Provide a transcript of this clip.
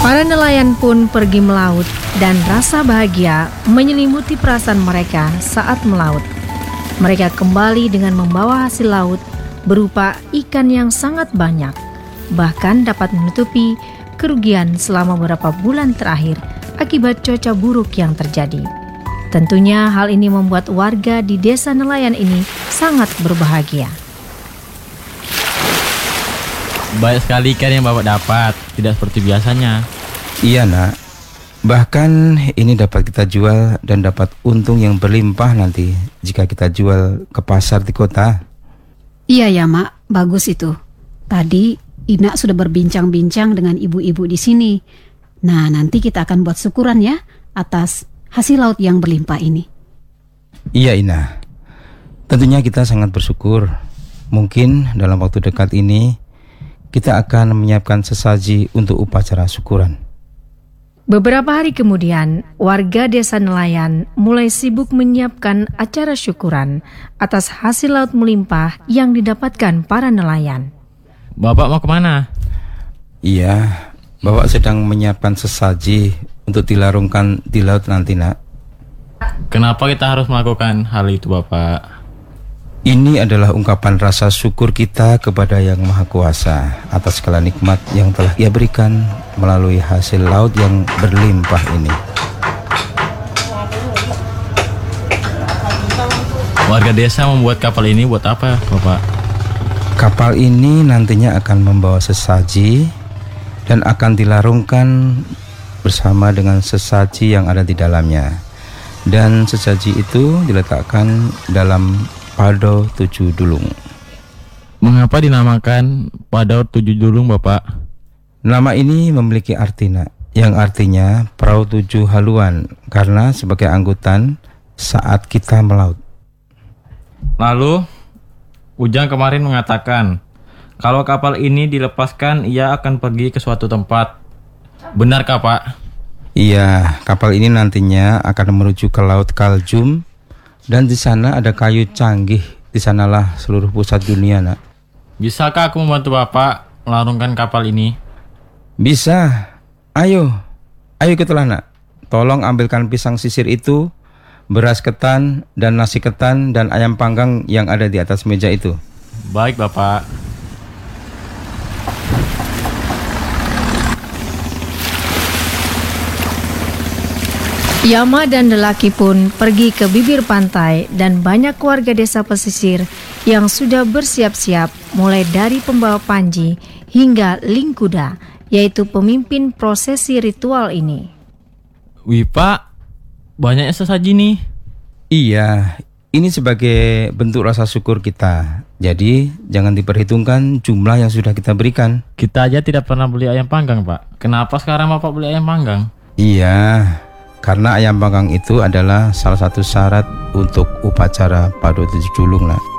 Para nelayan pun pergi melaut dan rasa bahagia menyelimuti perasaan mereka saat melaut. Mereka kembali dengan membawa hasil laut berupa ikan yang sangat banyak, bahkan dapat menutupi kerugian selama beberapa bulan terakhir akibat cuaca buruk yang terjadi. Tentunya hal ini membuat warga di desa nelayan ini sangat berbahagia. Banyak sekali ikan yang Bapak dapat, tidak seperti biasanya. Iya nak, bahkan ini dapat kita jual dan dapat untung yang berlimpah nanti jika kita jual ke pasar di kota. Iya ya Mak, bagus itu. Tadi Ina sudah berbincang-bincang dengan ibu-ibu di sini. Nah nanti kita akan buat syukuran ya atas hasil laut yang berlimpah ini. Iya Ina, tentunya kita sangat bersyukur. Mungkin dalam waktu dekat ini kita akan menyiapkan sesaji untuk upacara syukuran. Beberapa hari kemudian, warga desa nelayan mulai sibuk menyiapkan acara syukuran atas hasil laut melimpah yang didapatkan para nelayan. Bapak mau kemana? Iya, Bapak sedang menyiapkan sesaji untuk dilarungkan di laut nanti nak. Kenapa kita harus melakukan hal itu Bapak? Ini adalah ungkapan rasa syukur kita kepada Yang Maha Kuasa atas segala nikmat yang telah Ia berikan melalui hasil laut yang berlimpah ini. Warga desa membuat kapal ini buat apa Bapak? Kapal ini nantinya akan membawa sesaji dan akan dilarungkan bersama dengan sesaji yang ada di dalamnya. Dan sesaji itu diletakkan dalam Padau 7 Dulung. Mengapa dinamakan Padau 7 Dulung Bapak? Nama ini memiliki arti nak, yang artinya perahu 7 haluan, karena sebagai angkutan saat kita melaut. Lalu Ujang kemarin mengatakan kalau kapal ini dilepaskan ia akan pergi ke suatu tempat. Benarkah Pak? Iya, kapal ini nantinya akan menuju ke Laut Kaljum. Dan di sana ada kayu canggih. Di sanalah seluruh pusat dunia nak. Bisakah aku membantu Bapak melarungkan kapal ini? Bisa. Ayo ikutlah nak. Tolong ambilkan pisang sisir itu, beras ketan dan nasi ketan dan ayam panggang yang ada di atas meja itu. Baik Bapak. Yama dan Delaki pun pergi ke bibir pantai dan banyak warga desa pesisir yang sudah bersiap-siap mulai dari pembawa panji hingga lingkuda, yaitu pemimpin prosesi ritual ini. Wih Pak, banyaknya sesaji nih. Iya, ini sebagai bentuk rasa syukur kita. Jadi jangan diperhitungkan jumlah yang sudah kita berikan. Kita aja tidak pernah beli ayam panggang Pak. Kenapa sekarang Bapak beli ayam panggang? Iya, karena ayam panggang itu adalah salah satu syarat untuk upacara Padau 7 Dulung nak.